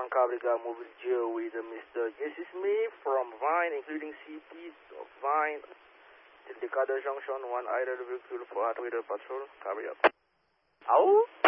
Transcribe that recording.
Grand Cabriga Mobile Geo with Mr. Jesse Smith from Vine, including CPs of Vine, till the Cadre Junction, one idle vehicle for Radar Patrol. Carry out. Out.